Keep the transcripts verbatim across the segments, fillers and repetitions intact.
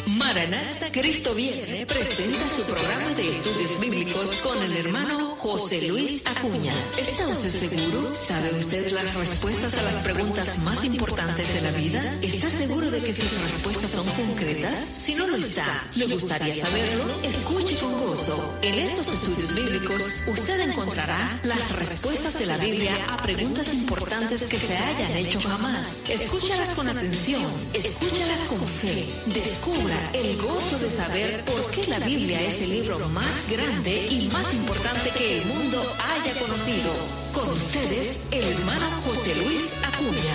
Maranata, Cristo Viene presenta su programa de estudios bíblicos con el hermano José Luis Acuña. ¿Está usted seguro? ¿Sabe usted las respuestas a las preguntas más importantes de la vida? ¿Está seguro de que sus respuestas son concretas? Si no lo está, ¿le gustaría saberlo? Escuche con gozo. En estos estudios bíblicos, usted encontrará las respuestas de la Biblia a preguntas importantes que se hayan hecho jamás. Escúchalas con atención, escúchalas con fe. Descubra el gozo de saber por qué la Biblia es el libro más grande y más importante que el mundo haya conocido. Con ustedes, el hermano José Luis Acuña.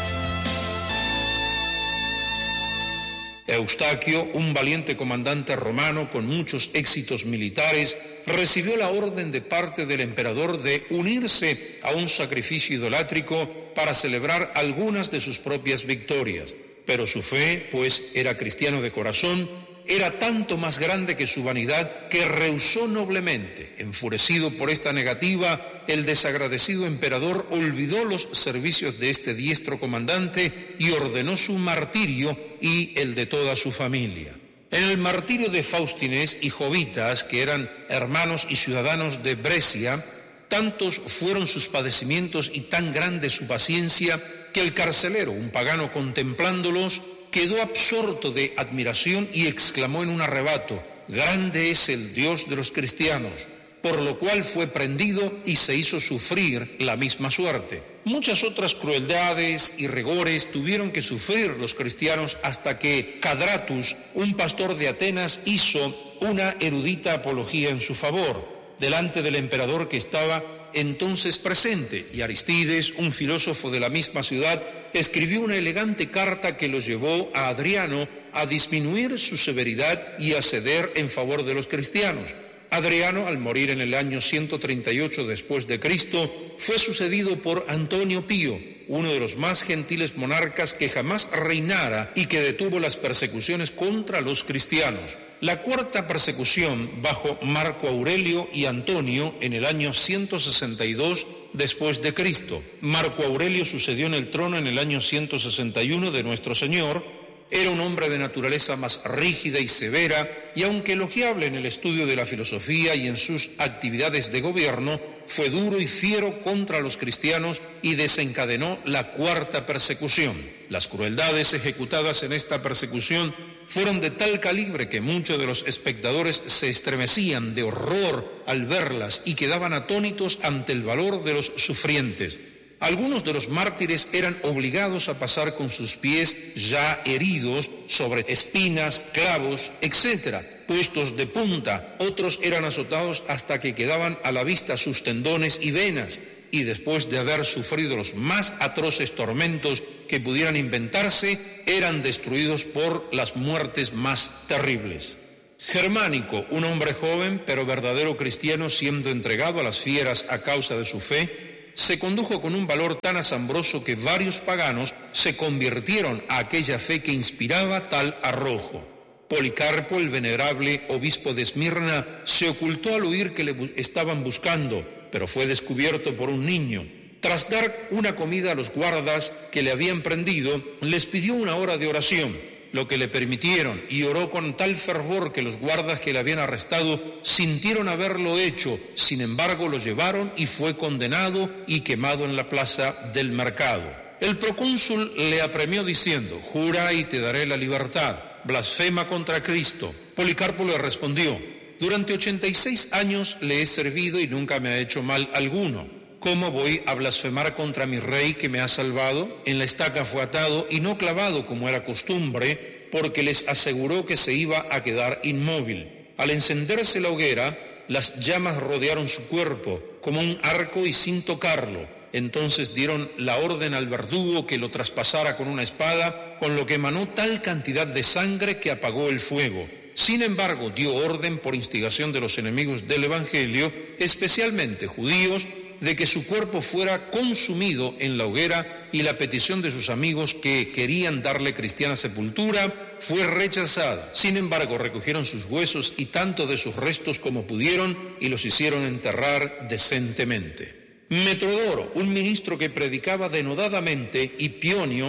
Eustaquio, un valiente comandante romano con muchos éxitos militares, recibió la orden de parte del emperador de unirse a un sacrificio idolátrico para celebrar algunas de sus propias victorias. Pero su fe, pues era cristiano de corazón, era tanto más grande que su vanidad, que rehusó noblemente. Enfurecido por esta negativa, el desagradecido emperador olvidó los servicios de este diestro comandante y ordenó su martirio y el de toda su familia. En el martirio de Faustines y Jovitas, que eran hermanos y ciudadanos de Brescia, tantos fueron sus padecimientos y tan grande su paciencia, que el carcelero, un pagano contemplándolos, quedó absorto de admiración y exclamó en un arrebato: «Grande es el Dios de los cristianos», por lo cual fue prendido y se hizo sufrir la misma suerte. Muchas otras crueldades y rigores tuvieron que sufrir los cristianos hasta que Cadratus, un pastor de Atenas, hizo una erudita apología en su favor, delante del emperador que estaba entonces presente, y Aristides, un filósofo de la misma ciudad, escribió una elegante carta que lo llevó a Adriano a disminuir su severidad y a ceder en favor de los cristianos. Adriano, al morir en el año ciento treinta y ocho después de Cristo, fue sucedido por Antonio Pío, uno de los más gentiles monarcas que jamás reinara y que detuvo las persecuciones contra los cristianos. La cuarta persecución bajo Marco Aurelio y Antonio en el año ciento sesenta y dos después de Cristo. Marco Aurelio sucedió en el trono en el año ciento sesenta y uno de nuestro Señor. Era un hombre de naturaleza más rígida y severa, y aunque elogiable en el estudio de la filosofía y en sus actividades de gobierno, fue duro y fiero contra los cristianos y desencadenó la cuarta persecución. Las crueldades ejecutadas en esta persecución fueron de tal calibre que muchos de los espectadores se estremecían de horror al verlas y quedaban atónitos ante el valor de los sufrientes. Algunos de los mártires eran obligados a pasar con sus pies ya heridos sobre espinas, clavos, etcétera, puestos de punta. Otros eran azotados hasta que quedaban a la vista sus tendones y venas, y después de haber sufrido los más atroces tormentos que pudieran inventarse, eran destruidos por las muertes más terribles. Germánico, un hombre joven pero verdadero cristiano, siendo entregado a las fieras a causa de su fe, se condujo con un valor tan asombroso que varios paganos se convirtieron a aquella fe que inspiraba tal arrojo. Policarpo, el venerable obispo de Esmirna, se ocultó al oír que le bu- estaban buscando, pero fue descubierto por un niño. Tras dar una comida a los guardas que le habían prendido, les pidió una hora de oración, lo que le permitieron, y oró con tal fervor que los guardas que le habían arrestado sintieron haberlo hecho. Sin embargo, lo llevaron y fue condenado y quemado en la plaza del mercado. El procónsul le apremió diciendo: «Jura y te daré la libertad. Blasfema contra Cristo». Policarpo le respondió: «Durante ochenta y seis años le he servido y nunca me ha hecho mal alguno. ¿Cómo voy a blasfemar contra mi rey que me ha salvado? En la estaca fue atado y no clavado como era costumbre, porque les aseguró que se iba a quedar inmóvil. Al encenderse la hoguera, las llamas rodearon su cuerpo como un arco y sin tocarlo. Entonces dieron la orden al verdugo que lo traspasara con una espada, con lo que emanó tal cantidad de sangre que apagó el fuego. Sin embargo, dio orden por instigación de los enemigos del Evangelio, especialmente judíos, de que su cuerpo fuera consumido en la hoguera, y la petición de sus amigos que querían darle cristiana sepultura fue rechazada. Sin embargo, recogieron sus huesos y tanto de sus restos como pudieron y los hicieron enterrar decentemente. Metrodoro, un ministro que predicaba denodadamente, y Pionio,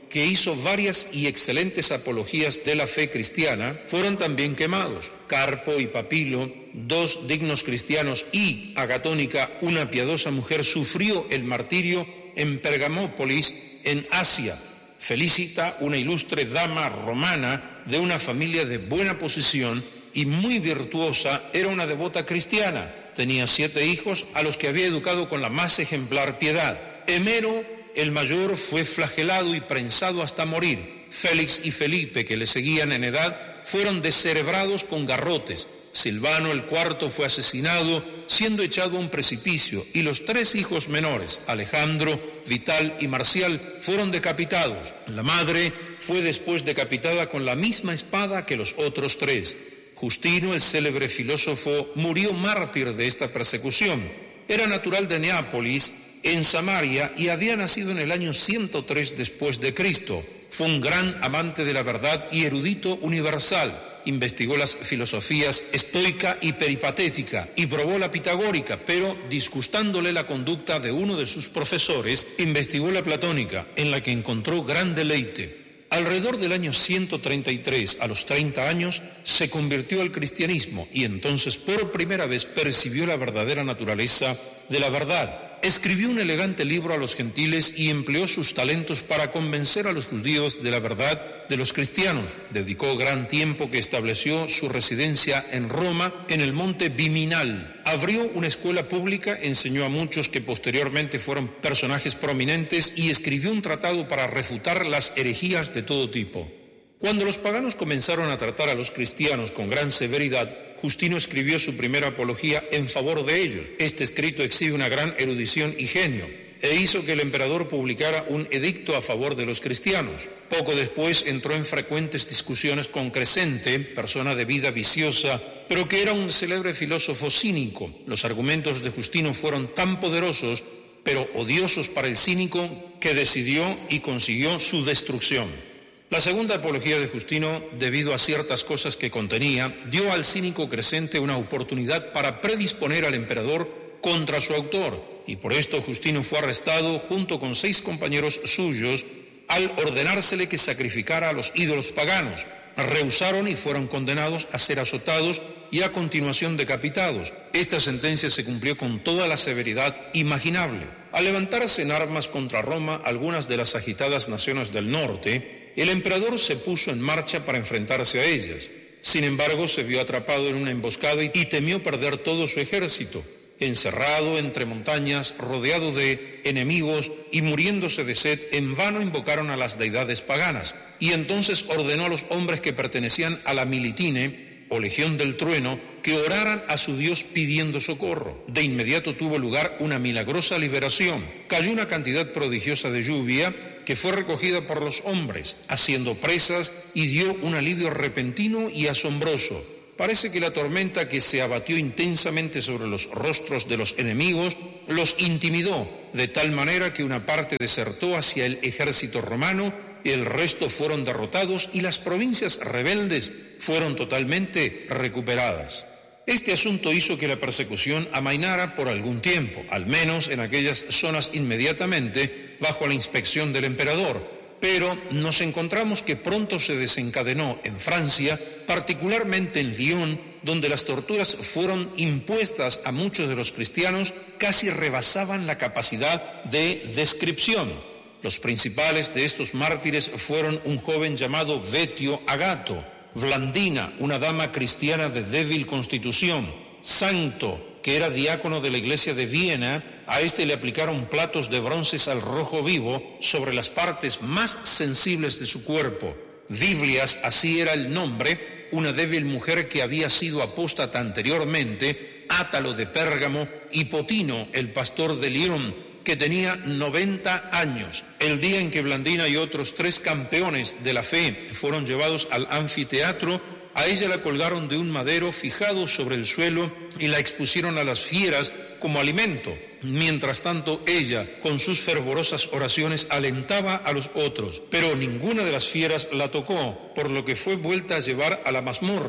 que hizo varias y excelentes apologías de la fe cristiana, fueron también quemados. Carpo y Papilo, dos dignos cristianos, y Agatónica, una piadosa mujer, sufrió el martirio en Pergamópolis, en Asia. Felicita, una ilustre dama romana de una familia de buena posición y muy virtuosa, era una devota cristiana. Tenía siete hijos a los que había educado con la más ejemplar piedad. Hemero, el mayor, fue flagelado y prensado hasta morir. Félix y Felipe, que le seguían en edad, fueron descerebrados con garrotes. Silvano, el cuarto, fue asesinado, siendo echado a un precipicio, y los tres hijos menores, Alejandro, Vital y Marcial, fueron decapitados. La madre fue después decapitada con la misma espada que los otros tres. Justino, el célebre filósofo, murió mártir de esta persecución. Era natural de Neápolis, en Samaria, y había nacido en el año ciento tres después de Cristo. Fue un gran amante de la verdad y erudito universal. Investigó las filosofías estoica y peripatética y probó la pitagórica, pero disgustándole la conducta de uno de sus profesores, investigó la platónica, en la que encontró gran deleite. Alrededor del año ciento treinta y tres, a los treinta años, se convirtió al cristianismo y entonces por primera vez percibió la verdadera naturaleza de la verdad. Escribió un elegante libro a los gentiles y empleó sus talentos para convencer a los judíos de la verdad de los cristianos. Dedicó gran tiempo que estableció su residencia en Roma, en el monte Viminal. Abrió una escuela pública, enseñó a muchos que posteriormente fueron personajes prominentes y escribió un tratado para refutar las herejías de todo tipo. Cuando los paganos comenzaron a tratar a los cristianos con gran severidad, Justino escribió su primera apología en favor de ellos. Este escrito exhibe una gran erudición y genio, e hizo que el emperador publicara un edicto a favor de los cristianos. Poco después entró en frecuentes discusiones con Crescente, persona de vida viciosa, pero que era un célebre filósofo cínico. Los argumentos de Justino fueron tan poderosos, pero odiosos para el cínico, que decidió y consiguió su destrucción. La segunda apología de Justino, debido a ciertas cosas que contenía, dio al cínico Crescente una oportunidad para predisponer al emperador contra su autor, y por esto Justino fue arrestado junto con seis compañeros suyos al ordenársele que sacrificara a los ídolos paganos. Rehusaron y fueron condenados a ser azotados y a continuación decapitados. Esta sentencia se cumplió con toda la severidad imaginable. Al levantarse en armas contra Roma algunas de las agitadas naciones del norte, el emperador se puso en marcha para enfrentarse a ellas. Sin embargo, se vio atrapado en una emboscada y temió perder todo su ejército. Encerrado entre montañas, rodeado de enemigos y muriéndose de sed, en vano invocaron a las deidades paganas. Y entonces ordenó a los hombres que pertenecían a la Militine, o Legión del Trueno, que oraran a su Dios pidiendo socorro. De inmediato tuvo lugar una milagrosa liberación. Cayó una cantidad prodigiosa de lluvia, que fue recogida por los hombres, haciendo presas, y dio un alivio repentino y asombroso. Parece que la tormenta, que se abatió intensamente sobre los rostros de los enemigos, los intimidó, de tal manera que una parte desertó hacia el ejército romano, el resto fueron derrotados y las provincias rebeldes fueron totalmente recuperadas. Este asunto hizo que la persecución amainara por algún tiempo, al menos en aquellas zonas inmediatamente bajo la inspección del emperador, pero nos encontramos que pronto se desencadenó en Francia, particularmente en Lyon, donde las torturas fueron impuestas a muchos de los cristianos, casi rebasaban la capacidad de descripción. Los principales de estos mártires fueron un joven llamado Vetio Agato, Blandina, una dama cristiana de débil constitución, Sancto, que era diácono de la iglesia de Viena. A este le aplicaron platos de bronces al rojo vivo sobre las partes más sensibles de su cuerpo. Biblias, así era el nombre, una débil mujer que había sido apóstata anteriormente, Átalo de Pérgamo, y Potino, el pastor de Lyon, que tenía noventa años. El día en que Blandina y otros tres campeones de la fe fueron llevados al anfiteatro, a ella la colgaron de un madero fijado sobre el suelo y la expusieron a las fieras como alimento. Mientras tanto, ella, con sus fervorosas oraciones, alentaba a los otros, pero ninguna de las fieras la tocó, por lo que fue vuelta a llevar a la mazmorra.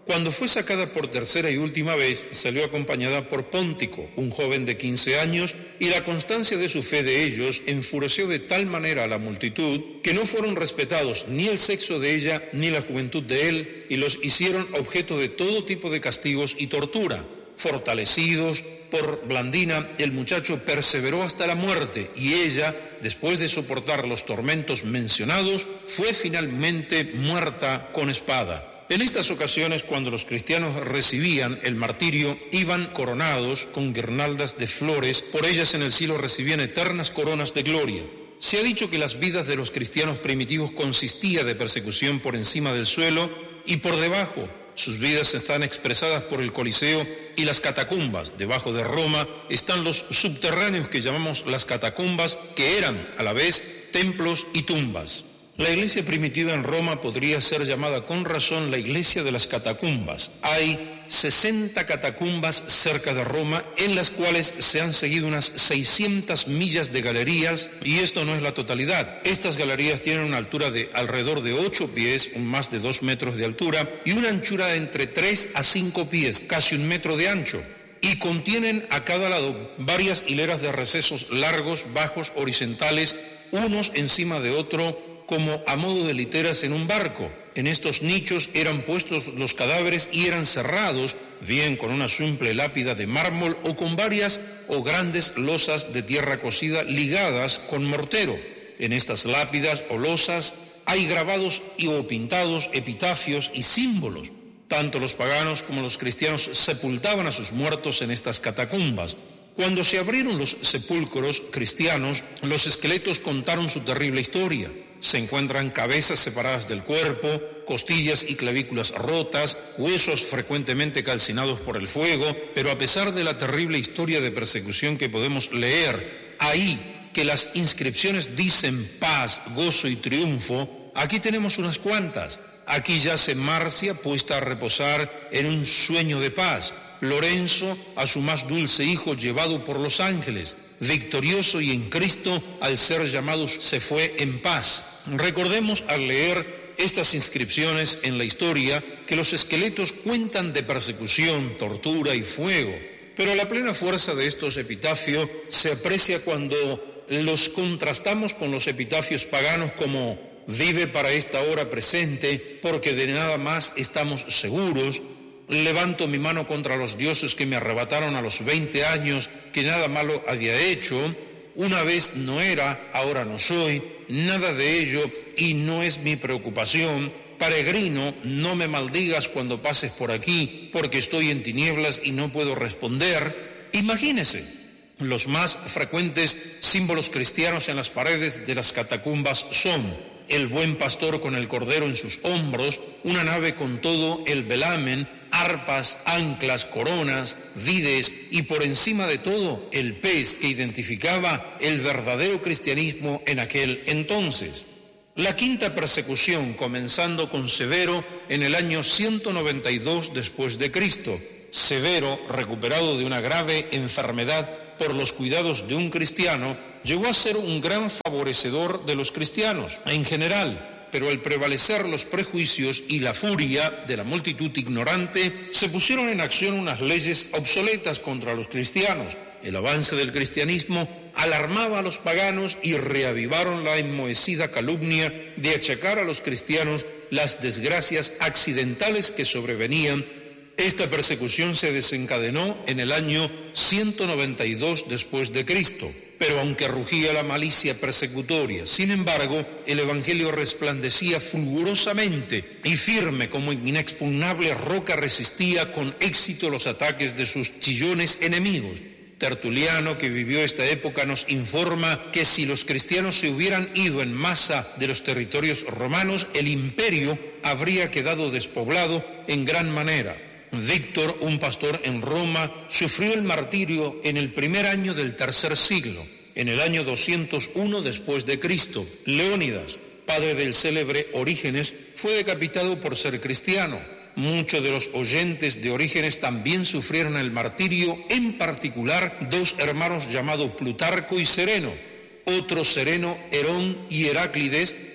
Cuando fue sacada por tercera y última vez, salió acompañada por Póntico, un joven de quince años, y la constancia de su fe de ellos enfureció de tal manera a la multitud que no fueron respetados ni el sexo de ella ni la juventud de él, y los hicieron objeto de todo tipo de castigos y tortura. Fortalecidos por Blandina, el muchacho perseveró hasta la muerte, y ella, después de soportar los tormentos mencionados, fue finalmente muerta con espada. En estas ocasiones, cuando los cristianos recibían el martirio, iban coronados con guirnaldas de flores, por ellas en el cielo recibían eternas coronas de gloria. Se ha dicho que las vidas de los cristianos primitivos consistía de persecución por encima del suelo y por debajo. Sus vidas están expresadas por el Coliseo y las catacumbas. Debajo de Roma están los subterráneos que llamamos las catacumbas, que eran a la vez templos y tumbas. La iglesia primitiva en Roma podría ser llamada con razón la iglesia de las catacumbas. Hay sesenta catacumbas cerca de Roma, en las cuales se han seguido unas seiscientas millas de galerías, y esto no es la totalidad. Estas galerías tienen una altura de alrededor de ocho pies, más de dos metros de altura, y una anchura de entre tres a cinco pies, casi un metro de ancho, y contienen a cada lado varias hileras de recesos largos, bajos, horizontales, unos encima de otro, como a modo de literas en un barco. En estos nichos eran puestos los cadáveres y eran cerrados, bien con una simple lápida de mármol o con varias o grandes losas de tierra cocida ligadas con mortero. En estas lápidas o losas hay grabados y o pintados epitafios y símbolos. Tanto los paganos como los cristianos sepultaban a sus muertos en estas catacumbas. Cuando se abrieron los sepulcros cristianos, los esqueletos contaron su terrible historia. Se encuentran cabezas separadas del cuerpo, costillas y clavículas rotas, huesos frecuentemente calcinados por el fuego, pero a pesar de la terrible historia de persecución que podemos leer ahí, que las inscripciones dicen paz, gozo y triunfo, aquí tenemos unas cuantas. Aquí yace Marcia puesta a reposar en un sueño de paz. Lorenzo a su más dulce hijo llevado por los ángeles, victorioso y en Cristo al ser llamado se fue en paz. Recordemos al leer estas inscripciones en la historia que los esqueletos cuentan de persecución, tortura y fuego, pero la plena fuerza de estos epitafios se aprecia cuando los contrastamos con los epitafios paganos como vive para esta hora presente, porque de nada más estamos seguros. Levanto mi mano contra los dioses que me arrebataron a los veinte años, que nada malo había hecho. Una vez no era, ahora no soy, nada de ello y no es mi preocupación. Peregrino, no me maldigas cuando pases por aquí, porque estoy en tinieblas y no puedo responder. Imagínese, los más frecuentes símbolos cristianos en las paredes de las catacumbas son el buen pastor con el cordero en sus hombros, una nave con todo el velamen, arpas, anclas, coronas, vides y por encima de todo el pez que identificaba el verdadero cristianismo en aquel entonces. La quinta persecución, comenzando con Severo en el año ciento noventa y dos después de Cristo. Severo, recuperado de una grave enfermedad por los cuidados de un cristiano, llegó a ser un gran favorecedor de los cristianos en general, pero al prevalecer los prejuicios y la furia de la multitud ignorante, se pusieron en acción unas leyes obsoletas contra los cristianos. El avance del cristianismo alarmaba a los paganos y reavivaron la enmohecida calumnia de achacar a los cristianos las desgracias accidentales que sobrevenían. Esta persecución se desencadenó en el año ciento noventa y dos después de Cristo. Pero aunque rugía la malicia persecutoria, sin embargo, el Evangelio resplandecía fulgurosamente y firme como inexpugnable roca resistía con éxito los ataques de sus chillones enemigos. Tertuliano, que vivió esta época, nos informa que si los cristianos se hubieran ido en masa de los territorios romanos, el imperio habría quedado despoblado en gran manera. Víctor, un pastor en Roma, sufrió el martirio en el primer año del tercer siglo, en el año doscientos uno después de Cristo. Leónidas, padre del célebre Orígenes, fue decapitado por ser cristiano. Muchos de los oyentes de Orígenes también sufrieron el martirio, en particular dos hermanos llamados Plutarco y Sereno. Otro Sereno, Herón y Heráclides,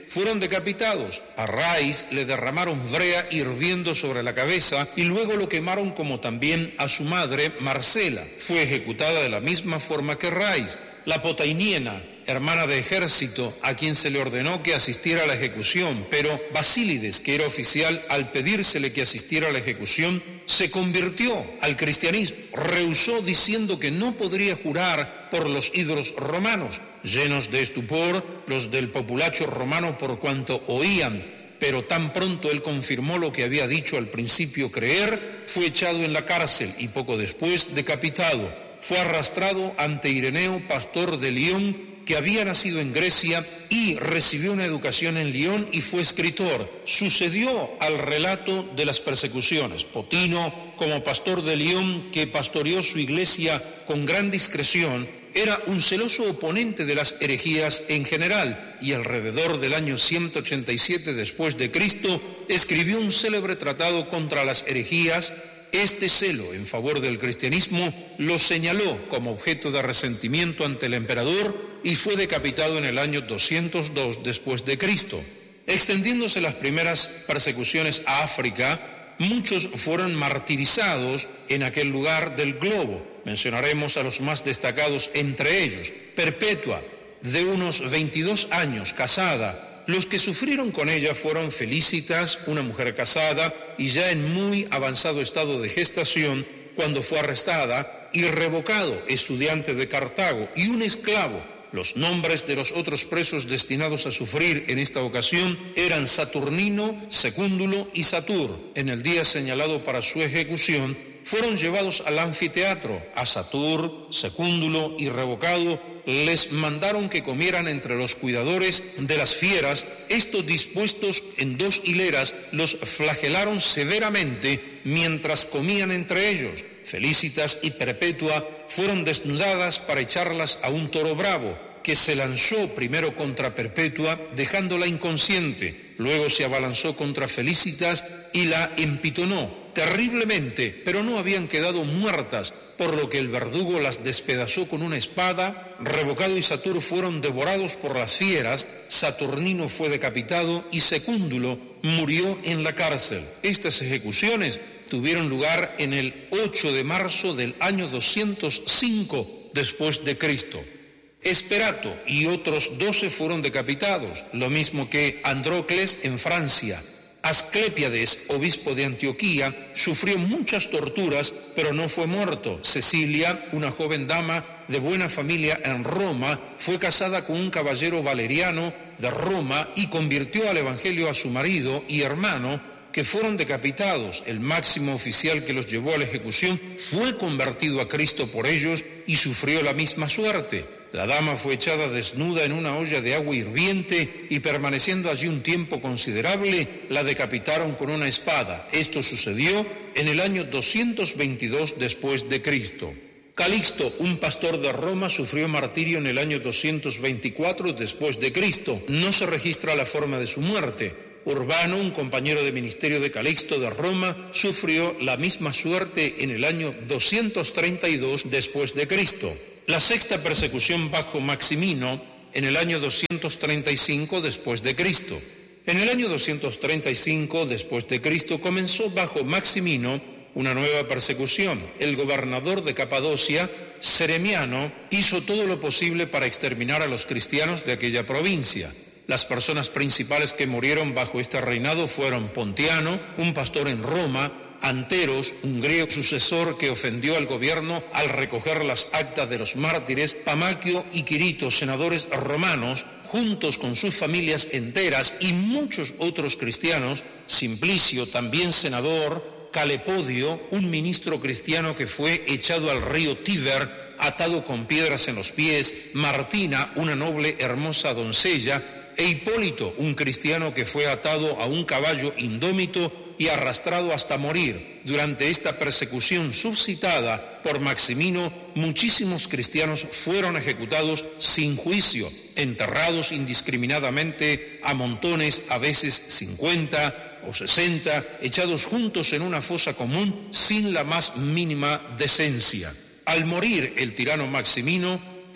fueron decapitados. A Rais le derramaron brea hirviendo sobre la cabeza y luego lo quemaron, como también a su madre, Marcela. Fue ejecutada de la misma forma que Rais. La Potainiena, hermana de ejército, a quien se le ordenó que asistiera a la ejecución, pero Basílides, que era oficial, al pedírsele que asistiera a la ejecución, se convirtió al cristianismo. Rehusó diciendo que no podría jurar por los ídolos romanos. Llenos de estupor, los del populacho romano, por cuanto oían, pero tan pronto él confirmó lo que había dicho al principio creer, fue echado en la cárcel y poco después decapitado. Fue arrastrado ante Ireneo, pastor de Lyon, que había nacido en Grecia y recibió una educación en Lyon y fue escritor. Sucedió al relato de las persecuciones. Potino, como pastor de Lyon, que pastoreó su iglesia con gran discreción, era un celoso oponente de las herejías en general y alrededor del año ciento ochenta y siete después de Cristo escribió un célebre tratado contra las herejías. Este celo en favor del cristianismo lo señaló como objeto de resentimiento ante el emperador y fue decapitado en el año doscientos dos después de Cristo. Extendiéndose las primeras persecuciones a África, muchos fueron martirizados en aquel lugar del globo. Mencionaremos a los más destacados entre ellos. Perpetua, de unos veintidós años, casada. Los que sufrieron con ella fueron Felicitas, una mujer casada y ya en muy avanzado estado de gestación cuando fue arrestada, y Revocado, estudiante de Cartago, y un esclavo. Los nombres de los otros presos destinados a sufrir en esta ocasión eran Saturnino, Secúndulo y Satur. En el día señalado para su ejecución, fueron llevados al anfiteatro. A Satur, Secúndulo y Revocado les mandaron que comieran entre los cuidadores de las fieras. Estos, dispuestos en dos hileras, los flagelaron severamente mientras comían entre ellos. Felicitas y Perpetua fueron desnudadas para echarlas a un toro bravo, que se lanzó primero contra Perpetua, dejándola inconsciente. Luego se abalanzó contra Felicitas y la empitonó terriblemente, pero no habían quedado muertas, por lo que el verdugo las despedazó con una espada. Revocado y Satur fueron devorados por las fieras, Saturnino fue decapitado y Secúndulo murió en la cárcel. Estas ejecuciones tuvieron lugar en el ocho de marzo del año doscientos cinco después de Cristo. Esperato y otros doce fueron decapitados, lo mismo que Andrócles en Francia. Asclépiades, obispo de Antioquía, sufrió muchas torturas, pero no fue muerto. Cecilia, una joven dama de buena familia en Roma, fue casada con un caballero valeriano de Roma y convirtió al evangelio a su marido y hermano, que fueron decapitados. El máximo oficial que los llevó a la ejecución fue convertido a Cristo por ellos y sufrió la misma suerte. La dama fue echada desnuda en una olla de agua hirviente y, permaneciendo allí un tiempo considerable, la decapitaron con una espada. Esto sucedió en el año doscientos veintidós después de Cristo. Calixto, un pastor de Roma, sufrió martirio en el año doscientos veinticuatro después de Cristo. No se registra la forma de su muerte. Urbano, un compañero de ministerio de Calixto de Roma, sufrió la misma suerte en el año doscientos treinta y dos después de Cristo. La sexta persecución bajo Maximino en el año doscientos treinta y cinco después de Cristo. En el año doscientos treinta y cinco después de Cristo comenzó bajo Maximino una nueva persecución. El gobernador de Capadocia, Seremiano, hizo todo lo posible para exterminar a los cristianos de aquella provincia. Las personas principales que murieron bajo este reinado fueron Pontiano, un pastor en Roma, Anteros, un griego sucesor que ofendió al gobierno al recoger las actas de los mártires, Pamaquio y Quirito, senadores romanos, juntos con sus familias enteras, y muchos otros cristianos, Simplicio, también senador, Calepodio, un ministro cristiano que fue echado al río Tíber, atado con piedras en los pies, Martina, una noble hermosa doncella, e Hipólito, un cristiano que fue atado a un caballo indómito y arrastrado hasta morir. Durante esta persecución suscitada por Maximino, muchísimos cristianos fueron ejecutados sin juicio, enterrados indiscriminadamente a montones, a veces cincuenta o sesenta, echados juntos en una fosa común sin la más mínima decencia. Al morir el tirano Maximino,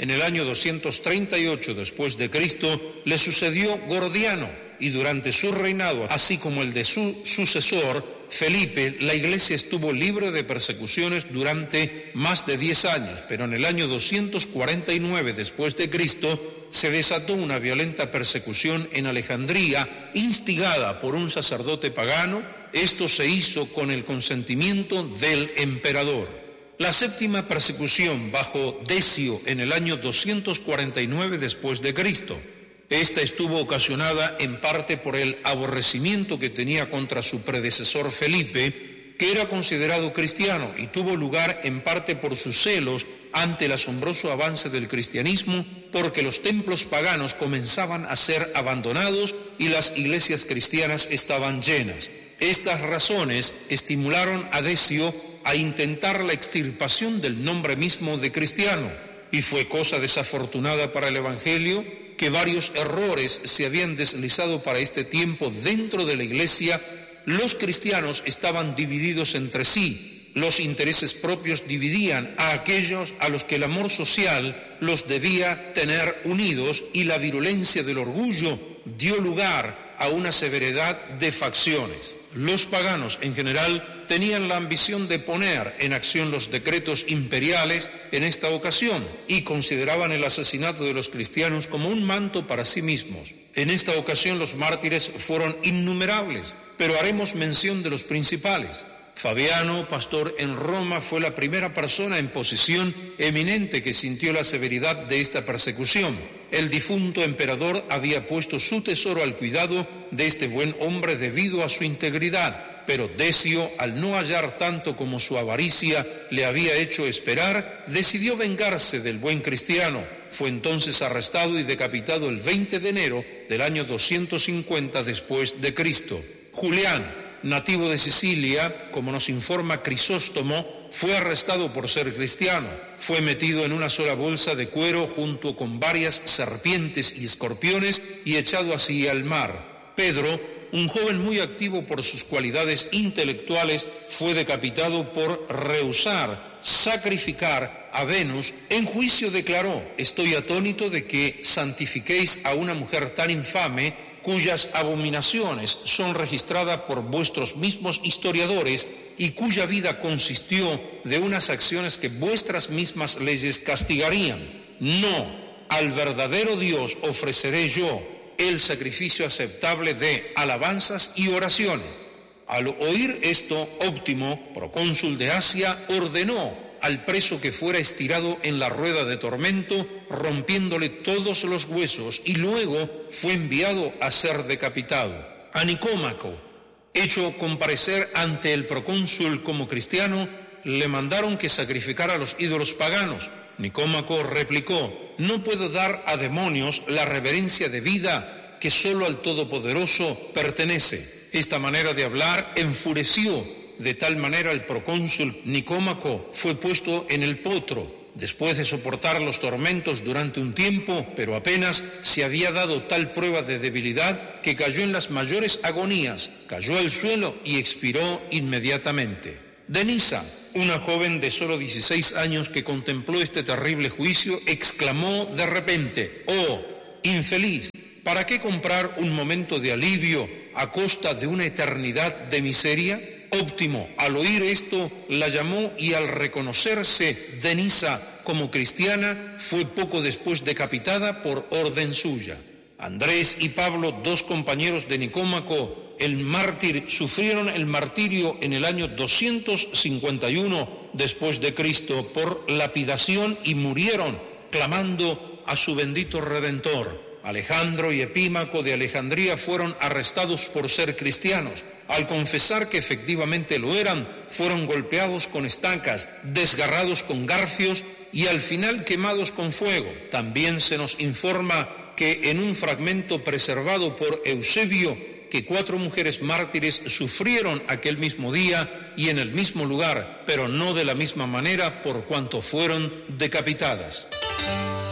en el año doscientos treinta y ocho después de Cristo, le sucedió Gordiano, y durante su reinado, así como el de su sucesor, Felipe, la iglesia estuvo libre de persecuciones durante más de diez años, pero en el año doscientos cuarenta y nueve después de Cristo se desató una violenta persecución en Alejandría, instigada por un sacerdote pagano. Esto se hizo con el consentimiento del emperador. La séptima persecución bajo Decio en el año doscientos cuarenta y nueve después de Cristo. Esta estuvo ocasionada en parte por el aborrecimiento que tenía contra su predecesor Felipe, que era considerado cristiano, y tuvo lugar en parte por sus celos ante el asombroso avance del cristianismo, porque los templos paganos comenzaban a ser abandonados y las iglesias cristianas estaban llenas. Estas razones estimularon a Decio a intentar la extirpación del nombre mismo de cristiano, y fue cosa desafortunada para el Evangelio que varios errores se habían deslizado para este tiempo dentro de la iglesia. Los cristianos estaban divididos entre sí. Los intereses propios dividían a aquellos a los que el amor social los debía tener unidos, y la virulencia del orgullo dio lugar a una severidad de facciones. Los paganos en general tenían la ambición de poner en acción los decretos imperiales en esta ocasión y consideraban el asesinato de los cristianos como un manto para sí mismos. En esta ocasión los mártires fueron innumerables, pero haremos mención de los principales. Fabiano, pastor en Roma, fue la primera persona en posición eminente que sintió la severidad de esta persecución. El difunto emperador había puesto su tesoro al cuidado de este buen hombre debido a su integridad, pero Decio, al no hallar tanto como su avaricia le había hecho esperar, decidió vengarse del buen cristiano. Fue entonces arrestado y decapitado el veinte de enero del año doscientos cincuenta después de Cristo. Julián, nativo de Sicilia, como nos informa Crisóstomo, fue arrestado por ser cristiano. Fue metido en una sola bolsa de cuero junto con varias serpientes y escorpiones y echado así al mar. Pedro, un joven muy activo por sus cualidades intelectuales, fue decapitado por rehusar sacrificar a Venus. En juicio declaró: estoy atónito de que santifiquéis a una mujer tan infame, cuyas abominaciones son registradas por vuestros mismos historiadores y cuya vida consistió de unas acciones que vuestras mismas leyes castigarían. No, al verdadero Dios ofreceré yo el sacrificio aceptable de alabanzas y oraciones. Al oír esto, Óptimo, procónsul de Asia, ordenó al preso que fuera estirado en la rueda de tormento, rompiéndole todos los huesos, y luego fue enviado a ser decapitado. A Nicómaco, hecho comparecer ante el procónsul como cristiano, le mandaron que sacrificara a los ídolos paganos. Nicómaco replicó: no puedo dar a demonios la reverencia debida que solo al Todopoderoso pertenece. Esta manera de hablar enfureció de tal manera el procónsul. Nicómaco fue puesto en el potro, después de soportar los tormentos durante un tiempo, pero apenas se había dado tal prueba de debilidad que cayó en las mayores agonías, cayó al suelo y expiró inmediatamente. Denisa, una joven de solo dieciséis años que contempló este terrible juicio, exclamó de repente: «Oh, infeliz, ¿para qué comprar un momento de alivio a costa de una eternidad de miseria?» Óptimo, al oír esto, la llamó y al reconocerse Denisa como cristiana, fue poco después decapitada por orden suya. Andrés y Pablo, dos compañeros de Nicómaco, el mártir, sufrieron el martirio en el año doscientos cincuenta y uno después de Cristo por lapidación y murieron clamando a su bendito Redentor. Alejandro y Epímaco de Alejandría fueron arrestados por ser cristianos. Al confesar que efectivamente lo eran, fueron golpeados con estacas, desgarrados con garfios y al final quemados con fuego. También se nos informa que en un fragmento preservado por Eusebio, que cuatro mujeres mártires sufrieron aquel mismo día y en el mismo lugar, pero no de la misma manera por cuanto fueron decapitadas.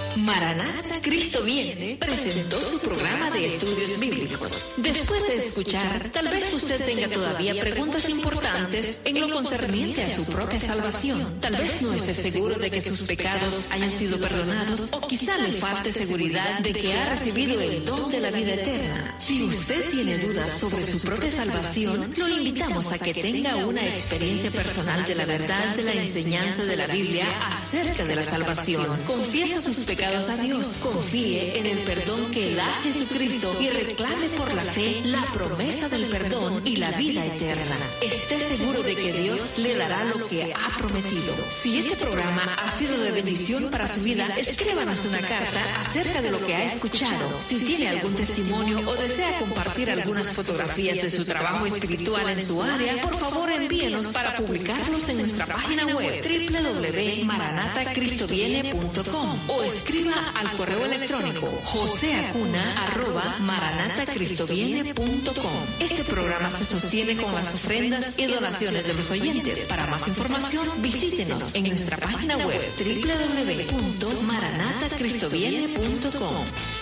Maranata, Cristo Viene presentó su programa de estudios bíblicos. Después de escuchar, tal vez usted tenga todavía preguntas importantes en lo concerniente a su propia salvación. Tal vez no esté seguro de que sus pecados hayan sido perdonados o quizá le falte seguridad de que ha recibido el don de la vida eterna. Si usted tiene dudas sobre su propia salvación, lo invitamos a que tenga una experiencia personal de la verdad de la enseñanza de la Biblia acerca de la salvación. Confiesa sus pecados a Dios, confíe en el perdón que da Jesucristo y reclame por la fe la promesa del perdón y la vida eterna. Esté seguro de que Dios le dará lo que ha prometido. Si este programa ha sido de bendición para su vida, escríbanos una carta acerca de lo que ha escuchado. Si tiene algún testimonio o desea compartir algunas fotografías de su trabajo espiritual en su área, por favor envíenos para publicarlos en nuestra página web doble u doble u doble u punto maranata cristo viene punto com o escriba al correo electrónico joseacuna arroba maranata cristo viene punto com. Este programa se sostiene con las ofrendas y donaciones de los oyentes. Para más información, visítenos en nuestra página web doble u doble u doble u punto maranata cristo viene punto com.